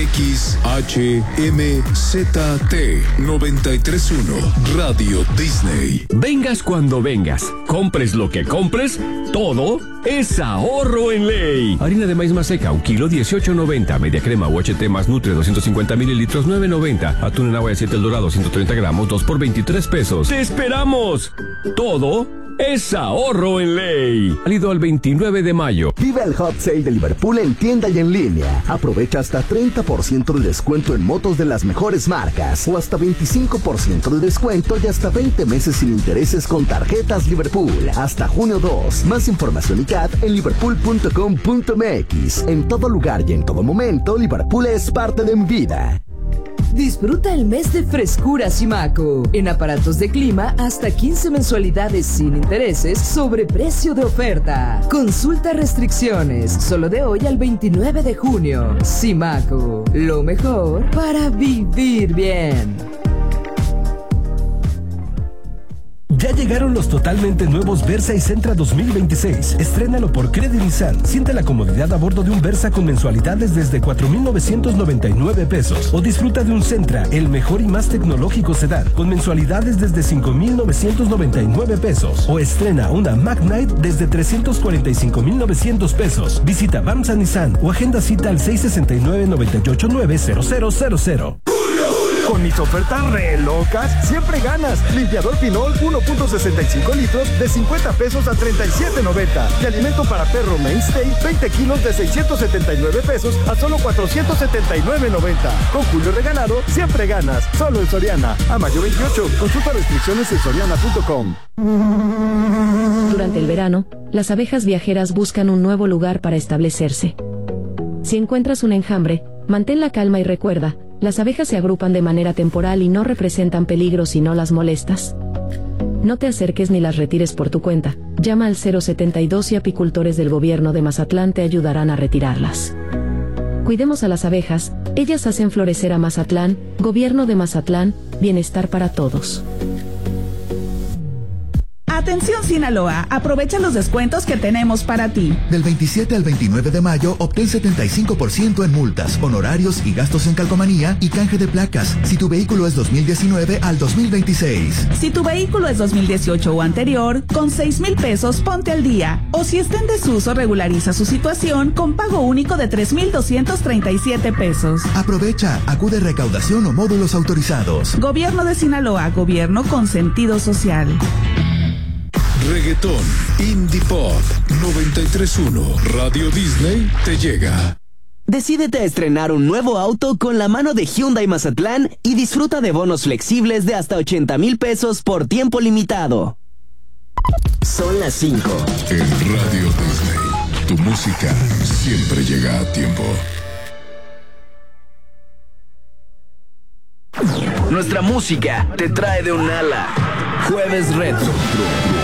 XHMZT 93.1 Radio Disney. Vengas cuando vengas, compres lo que compres, todo es ahorro en ley. Harina de maíz maseca, 1 kilo, 18.90. Media crema UHT más Nutre, 250 mililitros, 9.90. Atún en agua de 7 El Dorado, 130 gramos, 2 por 23 pesos. ¡Te esperamos! Todo es ahorro en ley. Válido al 29 de mayo. Vive el Hot Sale de Liverpool en tienda y en línea. Aprovecha hasta 30% de descuento en motos de las mejores marcas o hasta 25% de descuento y hasta 20 meses sin intereses con tarjetas Liverpool. Hasta junio 2. Más información y CAT en liverpool.com.mx. En todo lugar y en todo momento, Liverpool es parte de mi vida. Disfruta el mes de frescura Simaco. En aparatos de clima, hasta 15 mensualidades sin intereses sobre precio de oferta. Consulta restricciones. Solo de hoy al 29 de junio. Simaco. Lo mejor para vivir bien. Ya llegaron los totalmente nuevos Versa y Sentra 2026. Estrénalo por Credit Nissan. Siente la comodidad a bordo de un Versa con mensualidades desde 4,999 pesos. O disfruta de un Sentra, el mejor y más tecnológico sedán, con mensualidades desde 5,999 pesos. O estrena una Magnite desde 345,900 pesos. Visita Bamsa Nissan o agenda cita al 669-989-0000. Con mis ofertas re locas, siempre ganas. Limpiador Pinol 1.65 litros de 50 pesos a 37.90. Y alimento para perro Mainstay 20 kilos de 679 pesos a solo 479.90. Con Julio regalado, siempre ganas. Solo en Soriana. A mayo 28. Consulta restricciones en soriana.com. Durante el verano, las abejas viajeras buscan un nuevo lugar para establecerse. Si encuentras un enjambre, mantén la calma y recuerda, las abejas se agrupan de manera temporal y no representan peligro si no las molestas. No te acerques ni las retires por tu cuenta. Llama al 072 y apicultores del gobierno de Mazatlán te ayudarán a retirarlas. Cuidemos a las abejas, ellas hacen florecer a Mazatlán. Gobierno de Mazatlán, bienestar para todos. Atención Sinaloa, aprovecha los descuentos que tenemos para ti. Del 27 al 29 de mayo, obtén 75% en multas, honorarios y gastos en calcomanía y canje de placas, si tu vehículo es 2019 al 2026. Si tu vehículo es 2018 o anterior, con 6,000 pesos ponte al día. O si está en desuso, regulariza su situación con pago único de 3,237 pesos. Aprovecha, acude a recaudación o módulos autorizados. Gobierno de Sinaloa, gobierno con sentido social. Reggaetón, Indie Pop, 93.1 Radio Disney te llega. Decídete a estrenar un nuevo auto con la mano de Hyundai Mazatlán y disfruta de bonos flexibles de hasta 80,000 pesos por tiempo limitado. Son las 5. En Radio Disney, tu música siempre llega a tiempo. Nuestra música te trae de un ala. Jueves Retro.